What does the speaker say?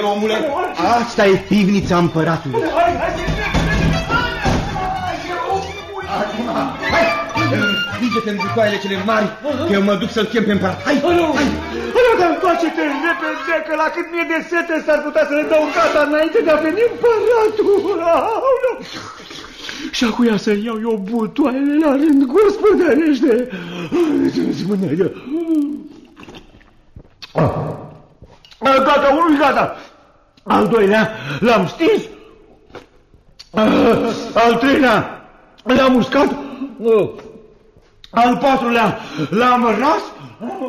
omule, asta e pivnița împăratului. Acum, hai, învinge-te în butoaiele cele mari, că eu mă duc să-l chem pe împărat. Hai, hai! Dar întoarce-te repede, că la cât mie de sete s-ar putea să le dau gata înainte de a veni împăratul. Și acuia să iau eu butoaiele la rând, gospodărește. Gata, unul gata. Al doilea l-am stins. Al treilea l-am uscat. Al patrulea l-am ras.